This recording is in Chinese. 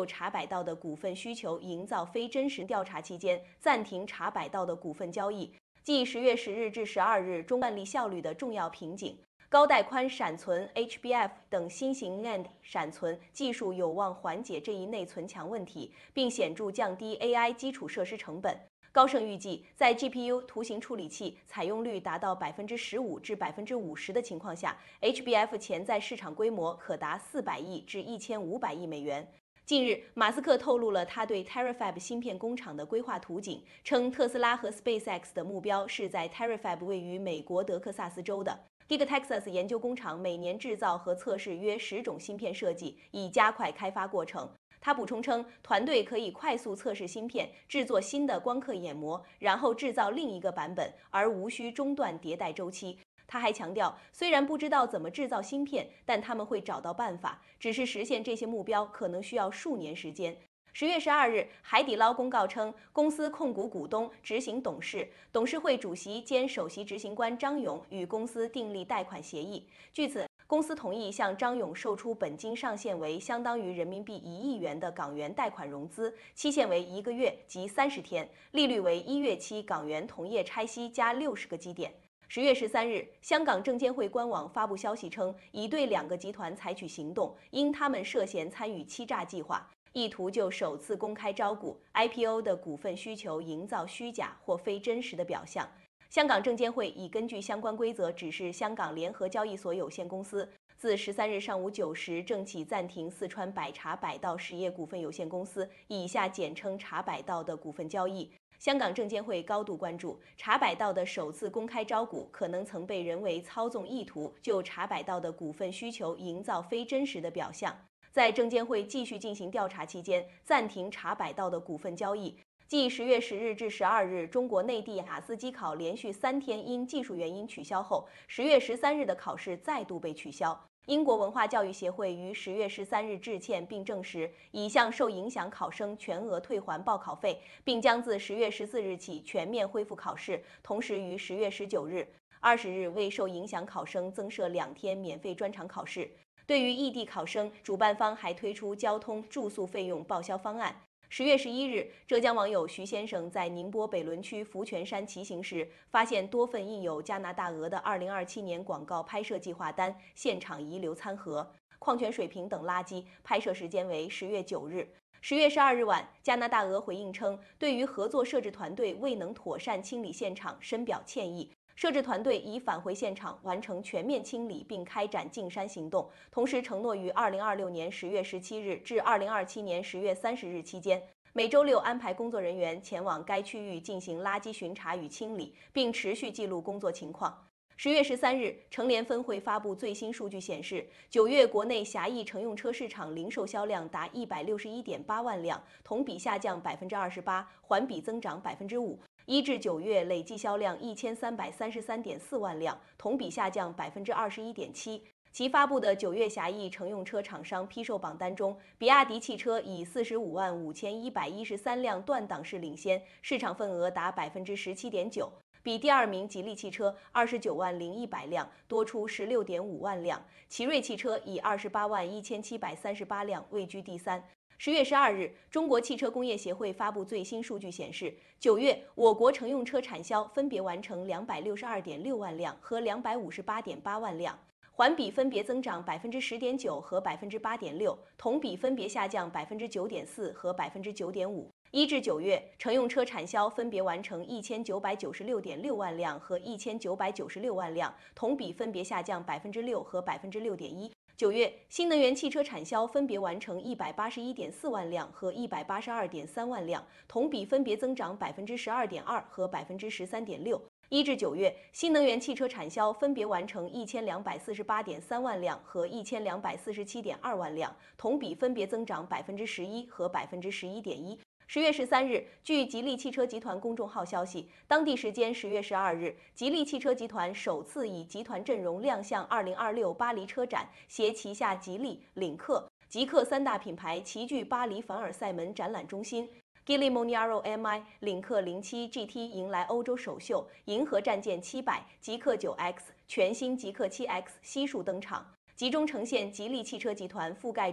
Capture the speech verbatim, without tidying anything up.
就茶百道的股份需求营造非真实调查期间，暂停茶百道的股份交易，继十月十日至十二日中办理效率的重要瓶颈。高带宽闪存 H B F 等新型 N A N D 闪存技术有望缓解这一内存墙问题，并显著降低 A I 基础设施成本。高盛预计，在 G P U 图形处理器采用率达到百分之十五至百分之五十的情况下 ，H B F 潜在市场规模可达四百亿至一千五百亿美元。近日，马斯克透露了他对 Terafab 芯片工厂的规划图景，称特斯拉和 SpaceX 的目标是在 Terafab 位于美国德克萨斯州的 Giga-Texas 研究工厂每年制造和测试约十种芯片设计，以加快开发过程。他补充称，团队可以快速测试芯片，制作新的光刻眼膜，然后制造另一个版本，而无需中断迭代周期。他还强调，虽然不知道怎么制造芯片，但他们会找到办法，只是实现这些目标可能需要数年时间。十月十二日，海底捞公告称，公司控股股东、执行董事、董事会主席兼首席执行官张勇与公司订立贷款协议。据此，公司同意向张勇售出本金上限为相当于人民币一亿元的港元贷款融资，期限为一个月及三十天，利率为一月期港元同业拆息加六十个基点。十月十三日，香港证监会官网发布消息称，已对两个集团采取行动，因他们涉嫌参与欺诈计划，意图就首次公开招股 I P O 的股份需求营造虚假或非真实的表象。香港证监会已根据相关规则指示香港联合交易所有限公司，自十三日上午九时正起暂停四川百茶百道实业股份有限公司（以下简称茶百道）的股份交易。香港证监会高度关注茶百道的首次公开招股可能曾被人为操纵，意图就茶百道的股份需求营造非真实的表象。在证监会继续进行调查期间，暂停茶百道的股份交易。继十月十日至十二日中国内地雅思机考连续三天因技术原因取消后，十月十三日的考试再度被取消。英国文化教育协会于十月十三日致歉并证实，已向受影响考生全额退还报考费，并将自十月十四日起全面恢复考试，同时于十月十九日、二十日为受影响考生增设两天免费专场考试。对于异地考生，主办方还推出交通、住宿费用报销方案。十月十一日，浙江网友徐先生在宁波北仑区福泉山骑行时，发现多份印有加拿大鹅的二零二七年广告拍摄计划单，现场遗留餐盒、矿泉水瓶等垃圾。拍摄时间为十月九日。十月十二日晚，加拿大鹅回应称，对于合作摄制团队未能妥善清理现场深表歉意。摄制团队已返回现场，完成全面清理并开展净山行动，同时承诺于二零二六年十月十七日至二零二七年十月三十日期间，每周六安排工作人员前往该区域进行垃圾巡查与清理，并持续记录工作情况。十月十三日，成联分会发布最新数据显示，九月国内狭义乘用车市场零售销量达一百六十一点八万辆，同比下降百分之二十八，环比增长百分之五。一至九月累计销量一千三百三十三点四万辆，同比下降百分之二十一点七。其发布的九月狭义乘用车厂商批售榜单中，比亚迪汽车以四十五万五千一百一十三辆断档式领先，市场份额达百分之十七点九，比第二名吉利汽车二十九万零一百辆多出十六点五万辆，奇瑞汽车以二十八万一千七百三十八辆位居第三。十月十二日，中国汽车工业协会发布最新数据显示，九月我国乘用车产销分别完成两百六十二点六万辆和两百五十八点八万辆，环比分别增长百分之十点九和百分之八点六，同比分别下降百分之九点四和百分之九点五。一至九月，乘用车产销分别完成一千九百九十六点六万辆和一千九百九十六万辆，同比分别下降百分之六和百分之六点一。九月，新能源汽车产销分别完成一百八十一点四万辆和一百八十二点三万辆，同比分别增长百分之十二点二和百分之十三点六。一至九月，新能源汽车产销分别完成一千两百四十八点三万辆和一千两百四十七点二万辆，同比分别增长百分之十一和百分之十一点一。十月十三日，据吉利汽车集团公众号消息，当地时间十月十二日，吉利汽车集团首次以集团阵容亮相二零二六巴黎车展，携旗下吉利、领克、极氪三大品牌齐聚巴黎凡尔赛门展览中心。Geely Monaro M I、领克零七 G T 迎来欧洲首秀，银河战舰七百、极氪九 X、全新极氪七 X 悉数登场，集中呈现吉利汽车集团覆盖